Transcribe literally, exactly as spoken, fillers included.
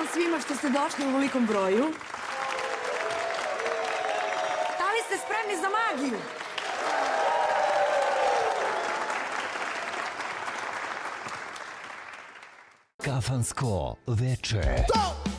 vam svima što ste došli u velikom broju. Da li ste spremni za magiju? Kafansko veče.